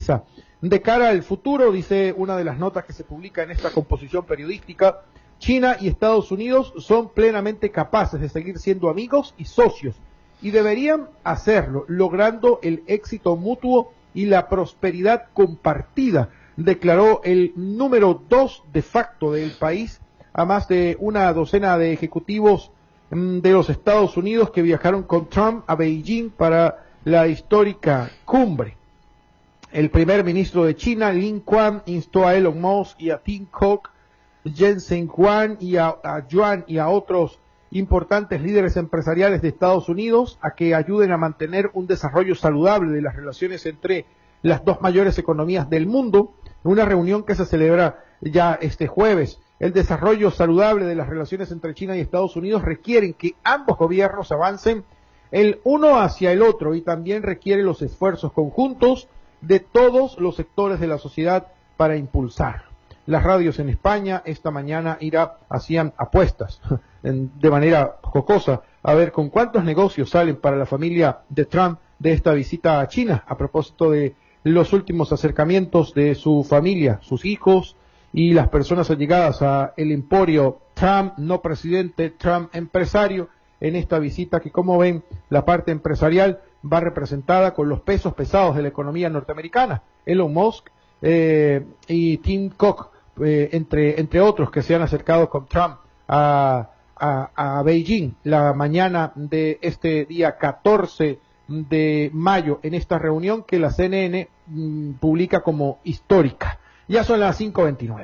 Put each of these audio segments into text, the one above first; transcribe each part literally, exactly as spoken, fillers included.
De cara al futuro, dice una de las notas que se publica en esta composición periodística, China y Estados Unidos son plenamente capaces de seguir siendo amigos y socios, y deberían hacerlo, logrando el éxito mutuo y la prosperidad compartida, declaró el número dos de facto del país a más de una docena de ejecutivos de los Estados Unidos que viajaron con Trump a Beijing para la histórica cumbre. El primer ministro de China, Lin Kuan, instó a Elon Musk y a Tim Cook, Jensen Huang y a, a Yuan y a otros importantes líderes empresariales de Estados Unidos a que ayuden a mantener un desarrollo saludable de las relaciones entre las dos mayores economías del mundo, en una reunión que se celebra ya este jueves. El desarrollo saludable de las relaciones entre China y Estados Unidos requieren que ambos gobiernos avancen el uno hacia el otro y también requiere los esfuerzos conjuntos de todos los sectores de la sociedad para impulsar. Las radios en España esta mañana irá, hacían apuestas de manera jocosa a ver con cuántos negocios salen para la familia de Trump de esta visita a China, a propósito de los últimos acercamientos de su familia, sus hijos y las personas allegadas a el emporio Trump, no presidente, Trump empresario, en esta visita que, como ven, la parte empresarial va representada con los pesos pesados de la economía norteamericana, Elon Musk eh, y Tim Cook, eh, entre, entre otros que se han acercado con Trump a, a, a Beijing la mañana de este día catorce de mayo, en esta reunión que la C N N mm, publica como histórica. Ya son las cinco veintinueve.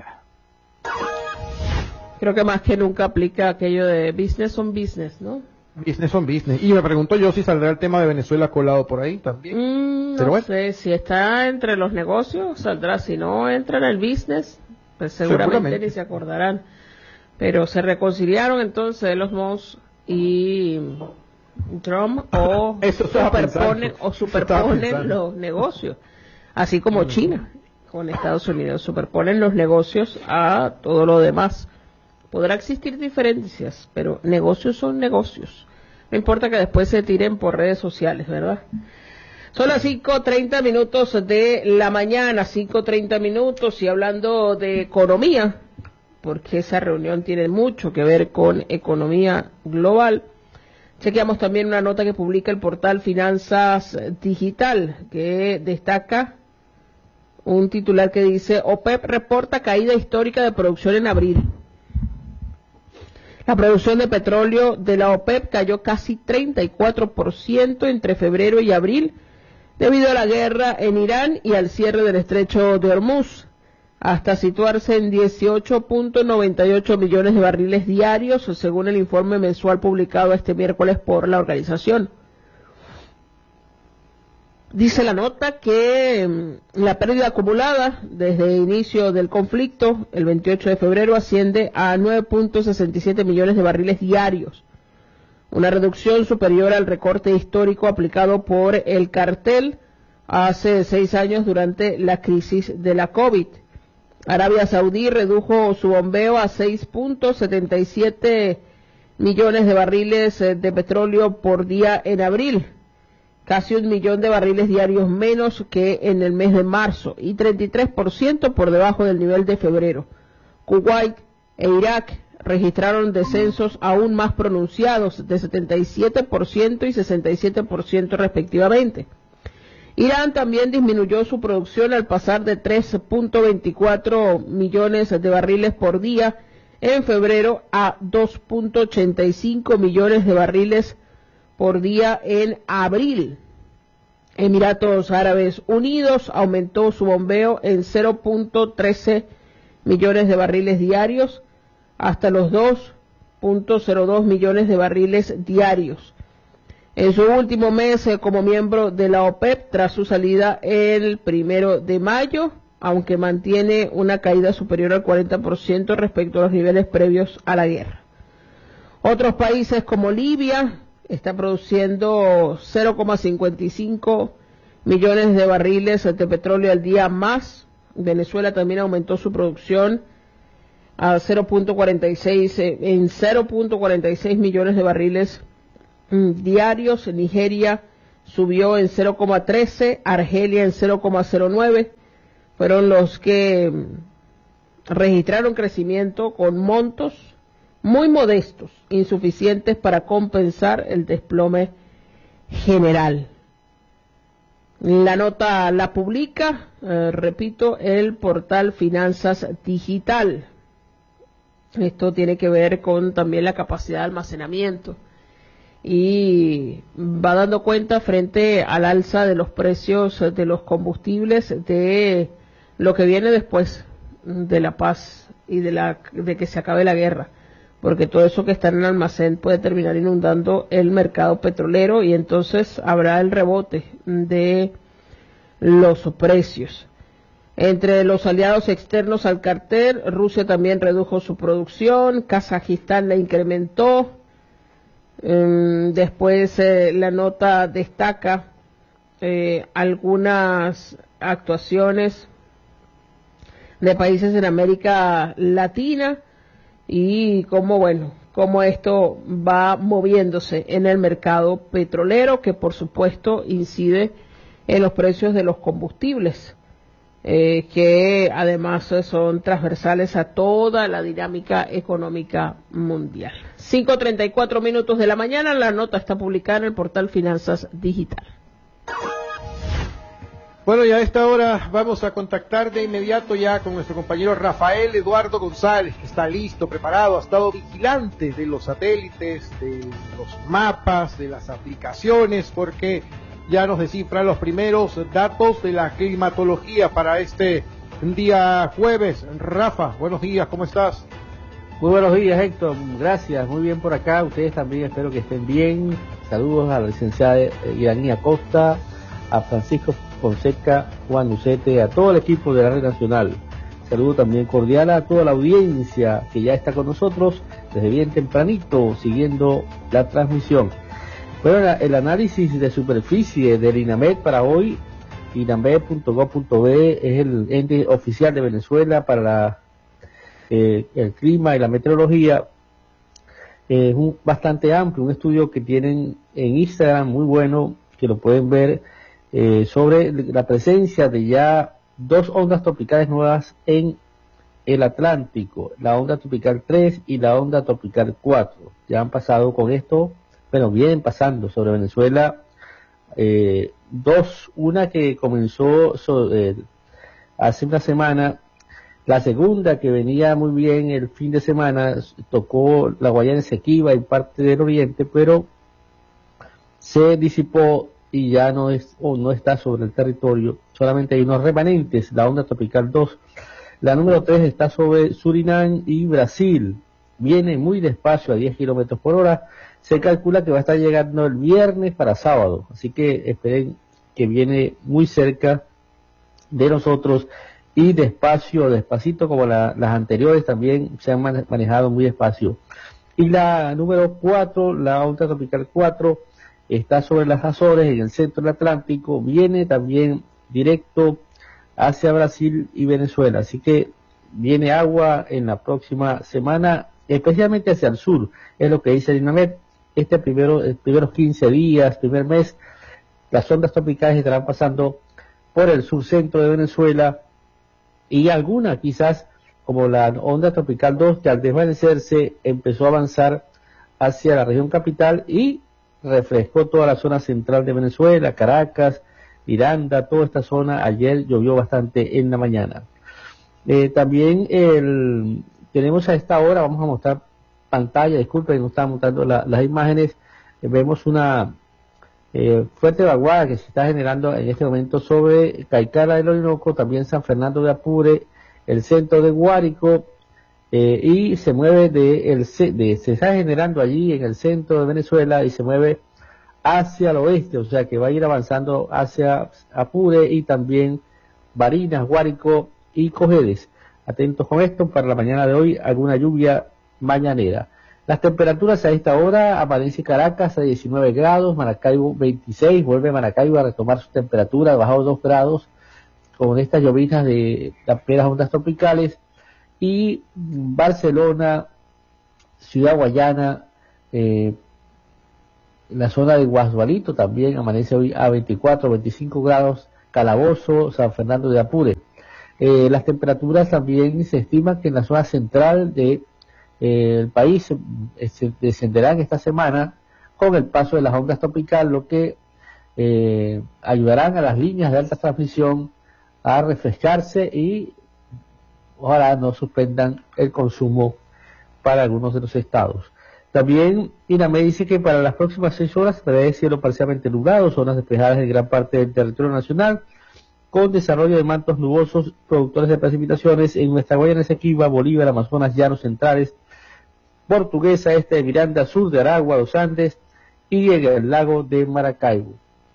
Creo que más que nunca aplica aquello de business on business, ¿no? Business on business. Y me pregunto yo si saldrá el tema de Venezuela colado por ahí también. Mm, no bueno. sé, si está entre los negocios, saldrá. Si no entra en el business, pues seguramente, seguramente. ni se acordarán. Pero se reconciliaron entonces los Musk y Trump o superponen, o superponen los negocios. Así como mm. China con Estados Unidos superponen los negocios a todo lo demás. Podrá existir diferencias, pero negocios son negocios. No importa que después se tiren por redes sociales, ¿verdad? Son las cinco treinta minutos de la mañana, cinco treinta minutos, y hablando de economía, porque esa reunión tiene mucho que ver con economía global, chequeamos también una nota que publica el portal Finanzas Digital, que destaca un titular que dice: OPEP reporta caída histórica de producción en abril. La producción de petróleo de la OPEP cayó casi treinta y cuatro por ciento entre febrero y abril debido a la guerra en Irán y al cierre del estrecho de Hormuz, hasta situarse en dieciocho punto noventa y ocho millones de barriles diarios, según el informe mensual publicado este miércoles por la organización. Dice la nota que la pérdida acumulada desde el inicio del conflicto, el veintiocho de febrero, asciende a nueve punto sesenta y siete millones de barriles diarios, una reducción superior al recorte histórico aplicado por el cartel hace seis años durante la crisis de la COVID. Arabia Saudí redujo su bombeo a seis punto setenta y siete millones de barriles de petróleo por día en abril, casi un millón de barriles diarios menos que en el mes de marzo y treinta y tres por ciento por debajo del nivel de febrero. Kuwait e Irak registraron descensos aún más pronunciados de setenta y siete por ciento y sesenta y siete por ciento respectivamente. Irán también disminuyó su producción al pasar de tres punto veinticuatro millones de barriles por día en febrero a dos punto ochenta y cinco millones de barriles por día en abril. Emiratos Árabes Unidos aumentó su bombeo en cero punto trece millones de barriles diarios hasta los dos punto cero dos millones de barriles diarios. En su último mes eh, como miembro de la OPEP, tras su salida el primero de mayo, aunque mantiene una caída superior al cuarenta por ciento respecto a los niveles previos a la guerra. Otros países como Libia está produciendo cero coma cincuenta y cinco millones de barriles de petróleo al día más. Venezuela también aumentó su producción a cero punto cuarenta y seis eh, en cero punto cuarenta y seis millones de barriles mm, diarios. Nigeria subió en cero coma trece, Argelia en cero coma cero nueve, fueron los que registraron crecimiento con montos muy modestos, insuficientes para compensar el desplome general. La nota la publica, eh, repito, el portal Finanzas Digital. Esto tiene que ver con también la capacidad de almacenamiento y va dando cuenta frente al alza de los precios de los combustibles de lo que viene después de la paz y de la de que se acabe la guerra, porque todo eso que está en el almacén puede terminar inundando el mercado petrolero y entonces habrá el rebote de los precios. Entre los aliados externos al cartel, Rusia también redujo su producción, Kazajistán la incrementó. Eh, después eh, la nota destaca eh, algunas actuaciones de países en América Latina y cómo, bueno, cómo esto va moviéndose en el mercado petrolero, que por supuesto incide en los precios de los combustibles, eh, que además son transversales a toda la dinámica económica mundial. cinco treinta y cuatro minutos de la mañana, la nota está publicada en el portal Finanzas Digital. Bueno, y a esta hora vamos a contactar de inmediato ya con nuestro compañero Rafael Eduardo González, que está listo, preparado, ha estado vigilante de los satélites, de los mapas, de las aplicaciones, porque ya nos descifra los primeros datos de la climatología para este día jueves. Rafa, buenos días, ¿cómo estás? Muy buenos días, Héctor, gracias, muy bien por acá, ustedes también espero que estén bien. Saludos a la licenciada Iraní Acosta, a Francisco Fonseca, Juan Lucete, a todo el equipo de la Red Nacional. Saludo también cordial a toda la audiencia que ya está con nosotros desde bien tempranito siguiendo la transmisión. Bueno, el análisis de superficie del INAMED para hoy, inamed punto gob punto be, es el ente oficial de Venezuela para la, eh, el clima y la meteorología. Es un, bastante amplio, un estudio que tienen en Instagram muy bueno, que lo pueden ver, eh, sobre la presencia de ya dos ondas tropicales nuevas en el Atlántico, la onda tropical tres y la onda tropical cuatro. Ya han pasado con esto, bueno, vienen pasando sobre Venezuela eh, dos, una que comenzó so, eh, hace una semana, la segunda que venía muy bien el fin de semana, tocó la Guayana Esequiba y parte del oriente, pero se disipó y ya no es o no está sobre el territorio, solamente hay unos remanentes, la onda tropical dos. La número tres está sobre Surinam y Brasil, viene muy despacio a diez kilómetros por hora, se calcula que va a estar llegando el viernes para sábado, así que esperen que viene muy cerca de nosotros y despacio, despacito como la, las anteriores también se han manejado muy despacio. Y la número cuatro, la onda tropical cuatro, está sobre las Azores en el centro del Atlántico, viene también directo hacia Brasil y Venezuela, así que viene agua en la próxima semana, especialmente hacia el sur, es lo que dice el INAMED. Este primero, el primeros quince días, primer mes, las ondas tropicales estarán pasando por el sur centro de Venezuela y alguna quizás como la onda tropical dos, que al desvanecerse empezó a avanzar hacia la región capital y refrescó toda la zona central de Venezuela, Caracas, Miranda, toda esta zona. Ayer llovió bastante en la mañana. Eh, también el, tenemos a esta hora, vamos a mostrar pantalla, disculpen, no estaba mostrando la, las imágenes, eh, vemos una eh, fuerte vaguada que se está generando en este momento sobre Caicara del Orinoco, también San Fernando de Apure, el centro de Guárico, eh, y se mueve de, el, de, se está generando allí en el centro de Venezuela y se mueve hacia el oeste, o sea que va a ir avanzando hacia Apure y también Barinas, Guárico y Cojedes. Atentos con esto, para la mañana de hoy alguna lluvia mañanera. Las temperaturas a esta hora: amanece Caracas a diecinueve grados, Maracaibo veintiséis, vuelve Maracaibo a retomar su temperatura, bajado dos grados con estas llovinas de las primeras ondas tropicales, y Barcelona, Ciudad Guayana, eh, en la zona de Guasdualito también amanece hoy a veinticuatro, veinticinco grados, Calabozo, San Fernando de Apure. Eh, las temperaturas también se estima que en la zona central del de, eh, país eh, se descenderán esta semana con el paso de las ondas tropicales, lo que eh, ayudarán a las líneas de alta transmisión a refrescarse y ojalá no suspendan el consumo para algunos de los estados. También INAME dice que para las próximas seis horas prevé cielo parcialmente nublado, zonas despejadas en gran parte del territorio nacional, con desarrollo de mantos nubosos productores de precipitaciones en nuestra Guayana Esequiba, Bolívar, Amazonas, Llanos Centrales, Portuguesa, este de Miranda, sur de Aragua, los Andes y en el lago de Maracaibo.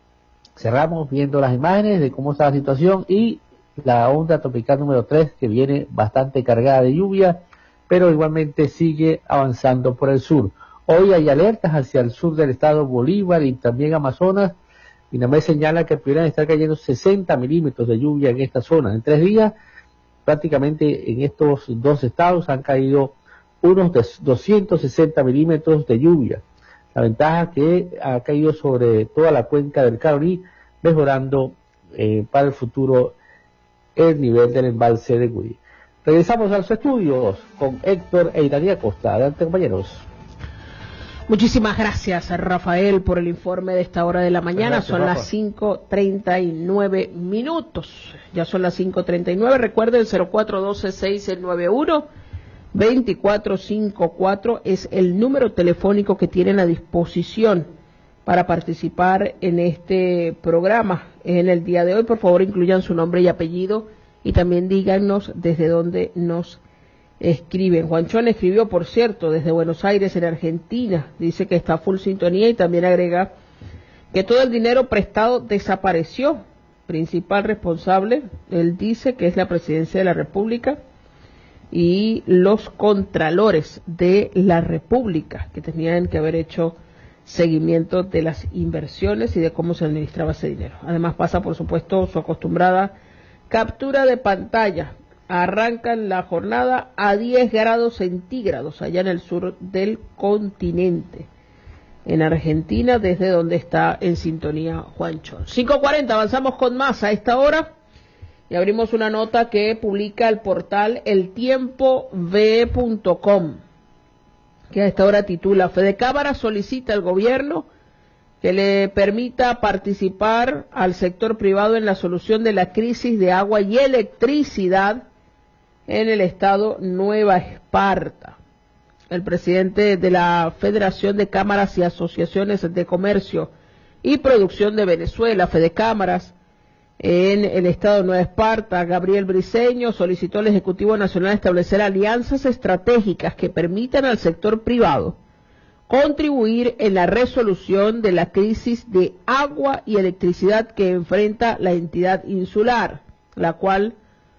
Cerramos viendo las imágenes de cómo está la situación y la onda tropical número tres que viene bastante cargada de lluvia, pero igualmente sigue avanzando por el sur. Hoy hay alertas hacia el sur del estado Bolívar y también Amazonas. INAME señala que pudieran estar cayendo sesenta milímetros de lluvia en esta zona. En tres días, prácticamente en estos dos estados han caído unos doscientos sesenta milímetros de lluvia. La ventaja que ha caído sobre toda la cuenca del Caroní, mejorando eh, para el futuro el nivel del embalse de Guri. Regresamos a los estudios con Héctor e Iranía Costa. Adelante, compañeros. Muchísimas gracias, Rafael, por el informe de esta hora de la mañana. Gracias, son Rafa. Las cinco treinta y nueve minutos. Ya son las cinco treinta y nueve. Recuerden, cero cuatro uno dos seis nueve uno dos cuatro cinco cuatro es el número telefónico que tienen a disposición para participar en este programa en el día de hoy. Por favor, incluyan su nombre y apellido y también díganos desde dónde nos escriben. Juanchón escribió, por cierto, desde Buenos Aires, en Argentina. Dice que está full sintonía y también agrega que todo el dinero prestado desapareció. Principal responsable, él dice que es la Presidencia de la República y los contralores de la República, que tenían que haber hecho seguimiento de las inversiones y de cómo se administraba ese dinero. Además pasa, por supuesto, su acostumbrada captura de pantalla. Arrancan la jornada a diez grados centígrados allá en el sur del continente, en Argentina, desde donde está en sintonía Juanchón. cinco cuarenta, avanzamos con más a esta hora y abrimos una nota que publica el portal el tiempo v e punto com, que a esta hora titula: Fedecámara solicita al gobierno que le permita participar al sector privado en la solución de la crisis de agua y electricidad en el estado Nueva Esparta. El presidente de la Federación de Cámaras y Asociaciones de Comercio y Producción de Venezuela, Fedecámaras, en el estado de Nueva Esparta, Gabriel Briceño, solicitó al Ejecutivo Nacional establecer alianzas estratégicas que permitan al sector privado contribuir en la resolución de la crisis de agua y electricidad que enfrenta la entidad insular, la cual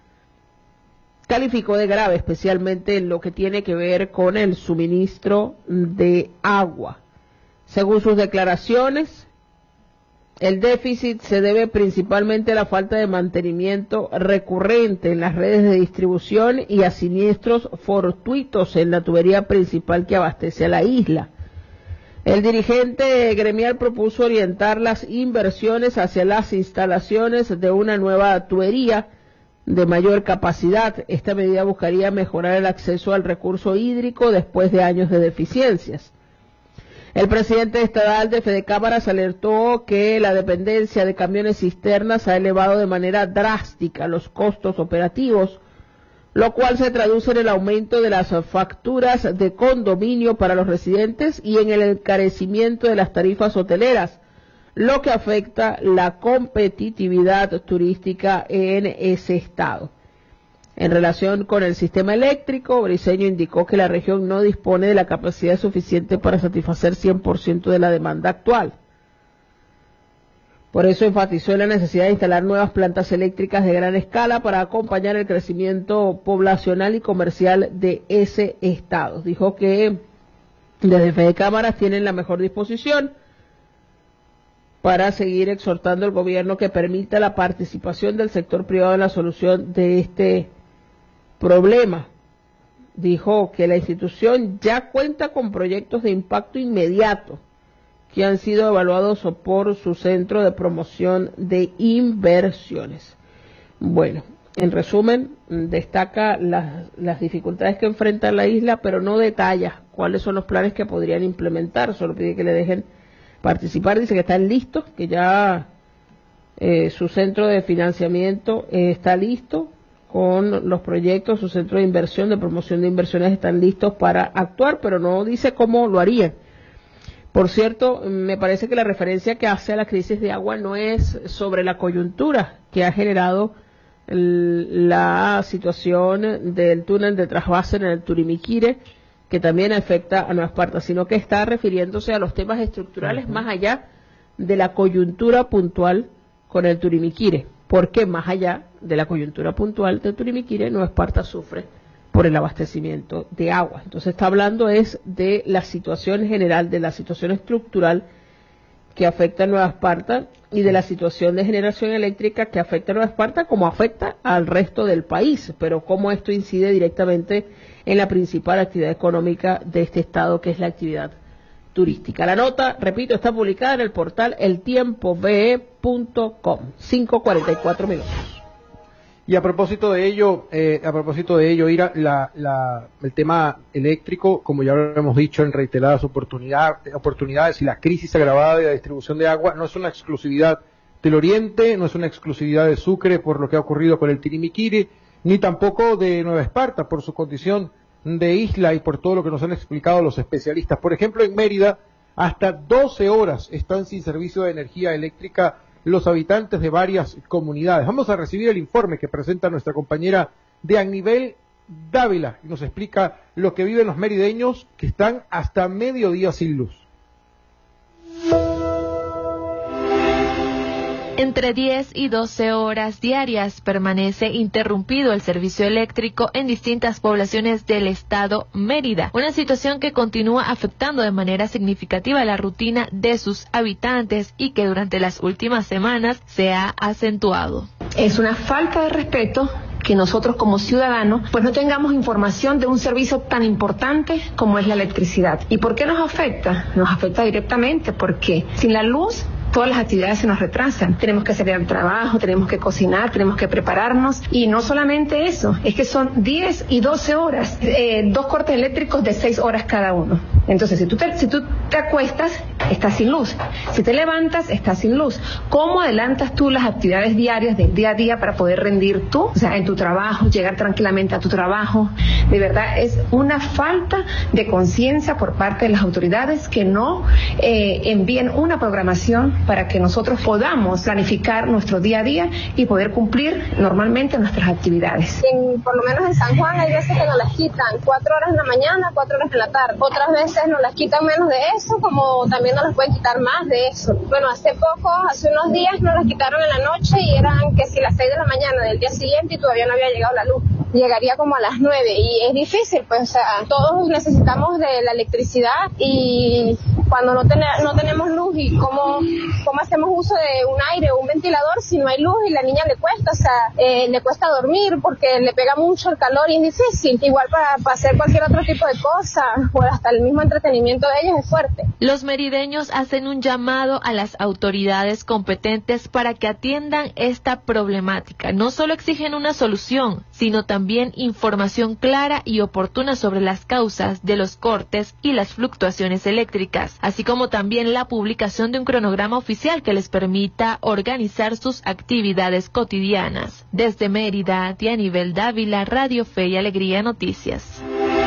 calificó de grave, especialmente en lo que tiene que ver con el suministro de agua. Según sus declaraciones, el déficit se debe principalmente a la falta de mantenimiento recurrente en las redes de distribución y a siniestros fortuitos en la tubería principal que abastece a la isla. El dirigente gremial propuso orientar las inversiones hacia las instalaciones de una nueva tubería de mayor capacidad. Esta medida buscaría mejorar el acceso al recurso hídrico después de años de deficiencias. El presidente estatal de Fedecámaras alertó que la dependencia de camiones cisternas ha elevado de manera drástica los costos operativos, lo cual se traduce en el aumento de las facturas de condominio para los residentes y en el encarecimiento de las tarifas hoteleras, lo que afecta la competitividad turística en ese estado. En relación con el sistema eléctrico, Briceño indicó que la región no dispone de la capacidad suficiente para satisfacer cien por ciento de la demanda actual. Por eso enfatizó en la necesidad de instalar nuevas plantas eléctricas de gran escala para acompañar el crecimiento poblacional y comercial de ese estado. Dijo que desde Fedecámaras tienen la mejor disposición para seguir exhortando al gobierno que permita la participación del sector privado en la solución de este problema. Dijo que la institución ya cuenta con proyectos de impacto inmediato que han sido evaluados por su Centro de Promoción de Inversiones. Bueno, en resumen, destaca las, las dificultades que enfrenta la isla, pero no detalla cuáles son los planes que podrían implementar, solo pide que le dejen participar. Dice que están listos, que ya eh, su centro de financiamiento eh, está listo con los proyectos, su centro de inversión, de promoción de inversiones están listos para actuar, pero no dice cómo lo harían. Por cierto, me parece que la referencia que hace a la crisis de agua no es sobre la coyuntura que ha generado el, la situación del túnel de trasvase en el Turimiquire, que también afecta a Nueva Esparta, sino que está refiriéndose a los temas estructurales uh-huh. más allá de la coyuntura puntual con el Turimiquire. Porque más allá de la coyuntura puntual del Turimiquire, Nueva Esparta sufre por el abastecimiento de agua. Entonces está hablando es de la situación general, de la situación estructural que afecta a Nueva Esparta y de la situación de generación eléctrica que afecta a Nueva Esparta como afecta al resto del país, pero cómo esto incide directamente en la principal actividad económica de este estado, que es la actividad turística. La nota, repito, está publicada en el portal el tiempo v e punto com, cinco cuarenta y cuatro minutos. Y a propósito de ello, eh, a propósito de ello, Ira, la, la, el tema eléctrico, como ya lo hemos dicho en reiteradas oportunidad, oportunidades, y la crisis agravada de la distribución de agua no es una exclusividad del Oriente, no es una exclusividad de Sucre por lo que ha ocurrido con el Turimiquire, ni tampoco de Nueva Esparta por su condición de isla y por todo lo que nos han explicado los especialistas. Por ejemplo, en Mérida, hasta doce horas están sin servicio de energía eléctrica los habitantes de varias comunidades. Vamos a recibir el informe que presenta nuestra compañera Dianibel Dávila y nos explica lo que viven los merideños que están hasta mediodía sin luz. Entre diez y doce horas diarias permanece interrumpido el servicio eléctrico en distintas poblaciones del estado Mérida, una situación que continúa afectando de manera significativa la rutina de sus habitantes y que durante las últimas semanas se ha acentuado. Es una falta de respeto que nosotros como ciudadanos pues no tengamos información de un servicio tan importante como es la electricidad. ¿Y por qué nos afecta? Nos afecta directamente porque sin la luz todas las actividades se nos retrasan. Tenemos que salir al trabajo, tenemos que cocinar, tenemos que prepararnos. Y no solamente eso, es que son diez y doce horas, eh, dos cortes eléctricos de seis horas cada uno. Entonces, si tú, te, si tú te acuestas, estás sin luz. Si te levantas, estás sin luz. ¿Cómo adelantas tú las actividades diarias del día a día para poder rendir tú? O sea, en tu trabajo, llegar tranquilamente a tu trabajo. De verdad, es una falta de conciencia por parte de las autoridades que no eh, envíen una programación para que nosotros podamos planificar nuestro día a día y poder cumplir normalmente nuestras actividades. En, por lo menos en San Juan hay veces que nos las quitan cuatro horas en la mañana, cuatro horas en la tarde. Otras veces nos las quitan menos de eso, como también nos las pueden quitar más de eso. Bueno, hace poco, hace unos días nos las quitaron en la noche y eran que si las seis de la mañana del día siguiente y todavía no había llegado la luz. Llegaría como a las nueve y es difícil, pues, o sea, todos necesitamos de la electricidad y cuando no, ten, no tenemos luz y cómo, cómo hacemos uso de un aire o un ventilador si no hay luz y la niña le cuesta, o sea, eh, le cuesta dormir porque le pega mucho el calor y es difícil, igual para, para hacer cualquier otro tipo de cosa o hasta el mismo entretenimiento de ellos es fuerte. Los merideños hacen un llamado a las autoridades competentes para que atiendan esta problemática. No solo exigen una solución, sino también También información clara y oportuna sobre las causas de los cortes y las fluctuaciones eléctricas, así como también la publicación de un cronograma oficial que les permita organizar sus actividades cotidianas. Desde Mérida, Dianibel Dávila, Radio Fe y Alegría Noticias.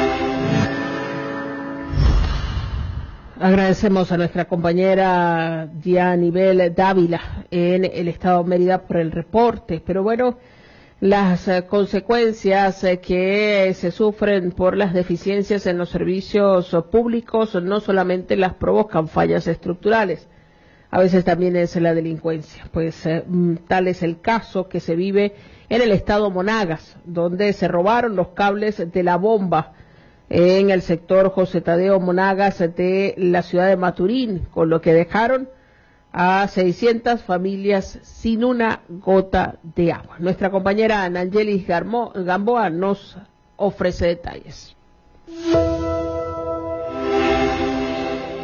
Agradecemos a nuestra compañera Dianibel Dávila en el estado de Mérida por el reporte, pero bueno, las eh, consecuencias eh, que se sufren por las deficiencias en los servicios eh, públicos no solamente las provocan fallas estructurales, a veces también es la delincuencia. Pues eh, tal es el caso que se vive en el estado Monagas, donde se robaron los cables de la bomba en el sector José Tadeo Monagas de la ciudad de Maturín, con lo que dejaron a seiscientas familias sin una gota de agua. Nuestra compañera Anangelis Gamboa nos ofrece detalles.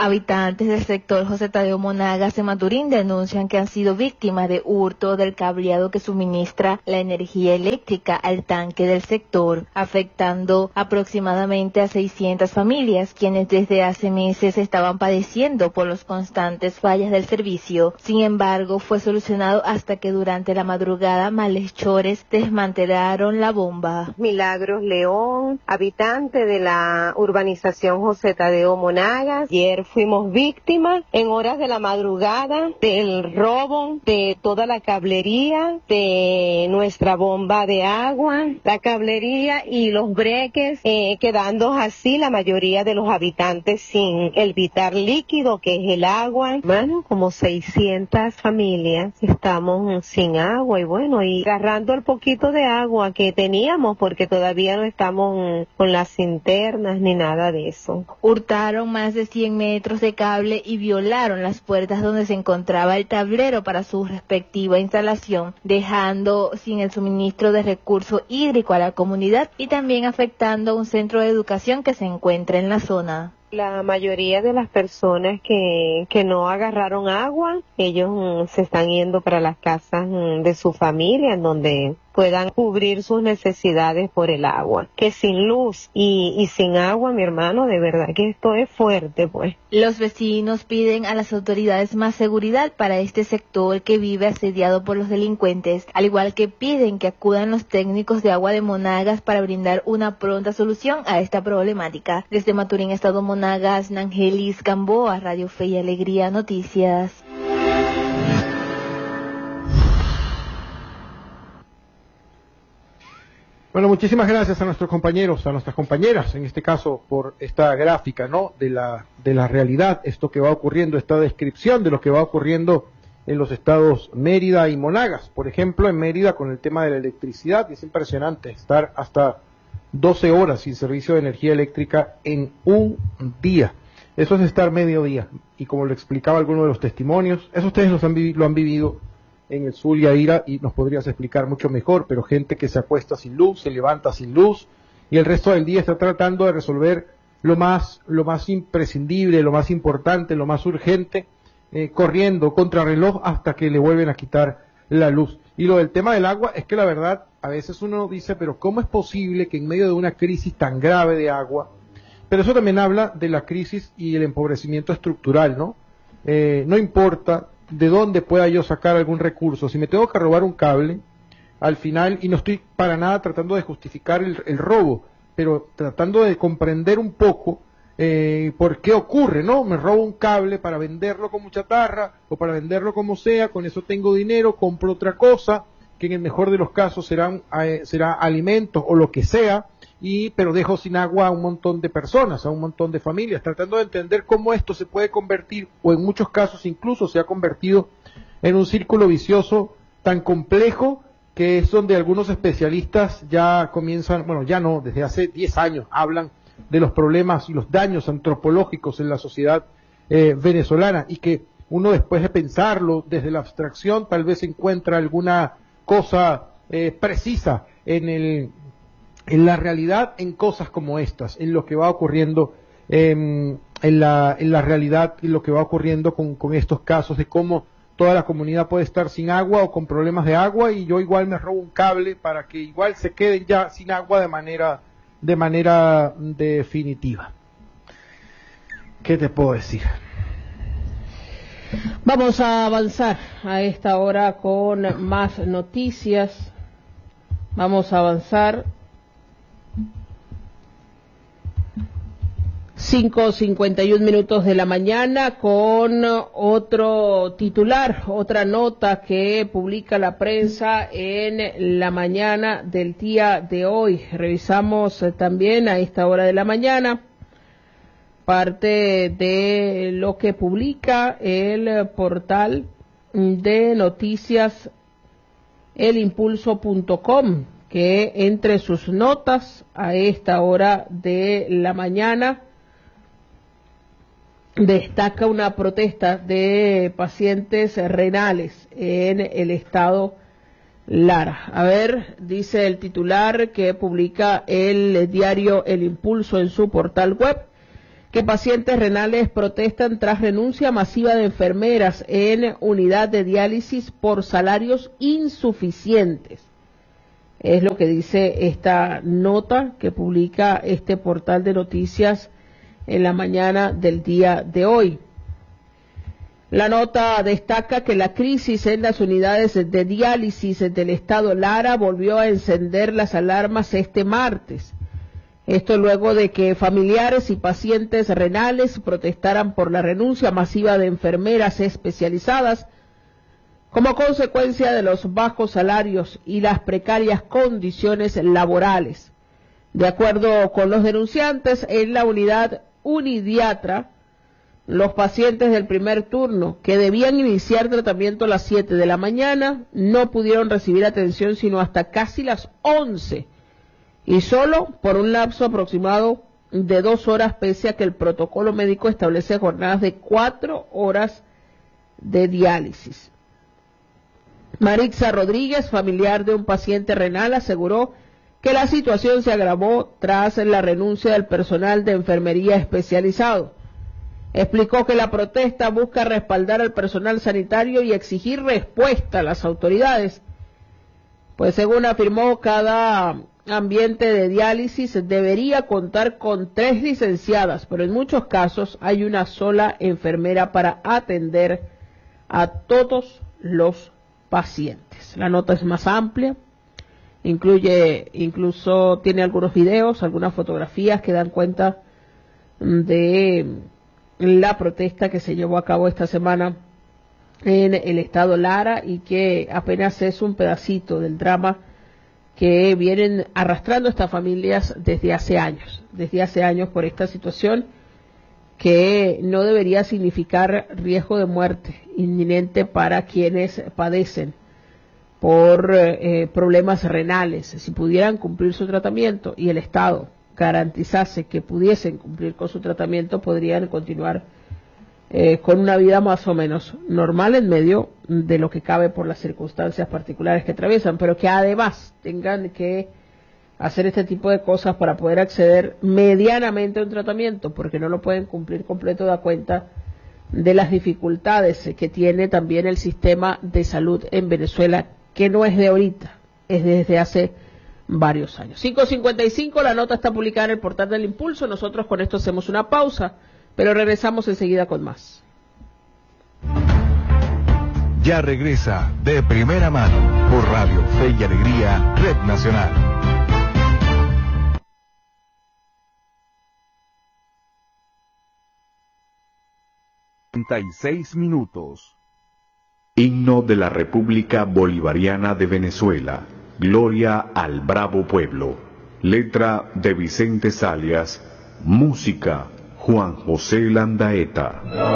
Habitantes del sector José Tadeo Monagas de Maturín denuncian que han sido víctimas de hurto del cableado que suministra la energía eléctrica al tanque del sector, afectando aproximadamente a seiscientas familias, quienes desde hace meses estaban padeciendo por los constantes fallas del servicio. Sin embargo, fue solucionado hasta que durante la madrugada malhechores desmantelaron la bomba. Milagros León, habitante de la urbanización José Tadeo Monagas. Ayer fuimos víctimas en horas de la madrugada del robo de toda la cablería, de nuestra bomba de agua, la cablería y los breques, eh, quedando así la mayoría de los habitantes sin el vital líquido que es el agua. Bueno, como seiscientas familias estamos sin agua y bueno, y agarrando el poquito de agua que teníamos porque todavía no estamos con las cinternas ni nada de eso. Hurtaron más de cien metros de cable y violaron las puertas donde se encontraba el tablero para su respectiva instalación, dejando sin el suministro de recurso hídrico a la comunidad y también afectando a un centro de educación que se encuentra en la zona. La mayoría de las personas que, que no agarraron agua, ellos mm, se están yendo para las casas mm, de su familia, en donde puedan cubrir sus necesidades por el agua. Que sin luz y, y sin agua, mi hermano, de verdad que esto es fuerte, pues. Los vecinos piden a las autoridades más seguridad para este sector que vive asediado por los delincuentes, al igual que piden que acudan los técnicos de agua de Monagas para brindar una pronta solución a esta problemática. Desde Maturín, Estado Monagas, Nangelis Gamboa, Radio Fe y Alegría Noticias. Bueno, muchísimas gracias a nuestros compañeros, a nuestras compañeras, en este caso, por esta gráfica, ¿no?, de la, de la realidad, esto que va ocurriendo, esta descripción de lo que va ocurriendo en los estados Mérida y Monagas. Por ejemplo, en Mérida con el tema de la electricidad, es impresionante estar hasta doce horas sin servicio de energía eléctrica en un día. Eso es estar medio día. Y como lo explicaba alguno de los testimonios, eso ustedes los han lo han vivido en el Zulia, Ira, y nos podrías explicar mucho mejor, pero gente que se acuesta sin luz, se levanta sin luz, y el resto del día está tratando de resolver lo más, lo más imprescindible, lo más importante, lo más urgente, eh, corriendo contra reloj hasta que le vuelven a quitar la luz. Y lo del tema del agua es que la verdad, a veces uno dice, pero ¿cómo es posible que en medio de una crisis tan grave de agua, pero eso también habla de la crisis y el empobrecimiento estructural, ¿no? Eh, no importa de dónde pueda yo sacar algún recurso, si me tengo que robar un cable, al final, y no estoy para nada tratando de justificar el, el robo, pero tratando de comprender un poco eh, por qué ocurre, ¿no? Me robo un cable para venderlo como chatarra, o para venderlo como sea, con eso tengo dinero, compro otra cosa, que en el mejor de los casos serán, eh, será alimentos o lo que sea, y pero dejo sin agua a un montón de personas, a un montón de familias, tratando de entender cómo esto se puede convertir, o en muchos casos incluso se ha convertido en un círculo vicioso tan complejo, que es donde algunos especialistas ya comienzan, bueno, ya no, desde hace diez años hablan de los problemas y los daños antropológicos en la sociedad eh, venezolana, y que uno después de pensarlo desde la abstracción tal vez encuentra alguna cosa eh, precisa en el en la realidad, en cosas como estas, en lo que va ocurriendo eh, en la en la realidad, y lo que va ocurriendo con, con estos casos de cómo toda la comunidad puede estar sin agua o con problemas de agua, y yo igual me robo un cable para que igual se queden ya sin agua de manera de manera definitiva. ¿Qué te puedo decir? Vamos a avanzar a esta hora con más noticias. Vamos a avanzar. cinco cincuenta y un minutos de la mañana con otro titular, otra nota que publica la prensa en la mañana del día de hoy. Revisamos también a esta hora de la mañana parte de lo que publica el portal de noticias el impulso punto com, que entre sus notas a esta hora de la mañana destaca una protesta de pacientes renales en el estado Lara. A ver, dice el titular que publica el diario El Impulso en su portal web, que pacientes renales protestan tras renuncia masiva de enfermeras en unidad de diálisis por salarios insuficientes. Es lo que dice esta nota que publica este portal de noticias en la mañana del día de hoy. La nota destaca que la crisis en las unidades de diálisis del estado Lara volvió a encender las alarmas este martes. Esto luego de que familiares y pacientes renales protestaran por la renuncia masiva de enfermeras especializadas como consecuencia de los bajos salarios y las precarias condiciones laborales. De acuerdo con los denunciantes, en la unidad Unidiatra, los pacientes del primer turno que debían iniciar tratamiento a las siete de la mañana no pudieron recibir atención sino hasta casi las once, y solo por un lapso aproximado de dos horas, pese a que el protocolo médico establece jornadas de cuatro horas de diálisis. Marixa Rodríguez, familiar de un paciente renal, aseguró que la situación se agravó tras la renuncia del personal de enfermería especializado. Explicó que la protesta busca respaldar al personal sanitario y exigir respuesta a las autoridades, pues según afirmó, cada ambiente de diálisis debería contar con tres licenciadas, pero en muchos casos hay una sola enfermera para atender a todos los pacientes. La nota es más amplia, incluye, incluso tiene algunos videos, algunas fotografías que dan cuenta de la protesta que se llevó a cabo esta semana en el estado Lara y que apenas es un pedacito del drama que vienen arrastrando estas familias desde hace años, desde hace años por esta situación que no debería significar riesgo de muerte inminente para quienes padecen por eh, problemas renales. Si pudieran cumplir su tratamiento y el Estado garantizase que pudiesen cumplir con su tratamiento, podrían continuar eh, con una vida más o menos normal en medio de lo que cabe por las circunstancias particulares que atraviesan, pero que además tengan que hacer este tipo de cosas para poder acceder medianamente a un tratamiento, porque no lo pueden cumplir completo, da cuenta de las dificultades que tiene también el sistema de salud en Venezuela, que no es de ahorita, es desde hace varios años. cinco cincuenta y cinco, la nota está publicada en el portal del Impulso. Nosotros con esto hacemos una pausa, pero regresamos enseguida con más. Ya regresa De Primera Mano por Radio Fe y Alegría, Red Nacional. treinta y seis minutos. Himno de la República Bolivariana de Venezuela. Gloria al bravo pueblo. Letra de Vicente Salias. Música Juan José Landaeta.